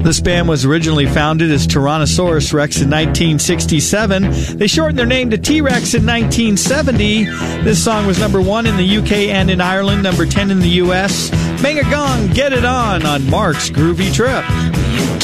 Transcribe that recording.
This band was originally founded as Tyrannosaurus Rex in 1967. They shortened their name to T-Rex in 1970. This song was number 1 in the UK and in Ireland, number 10 in the US. Bang a Gong, Get It On Mark's Groovy Trip.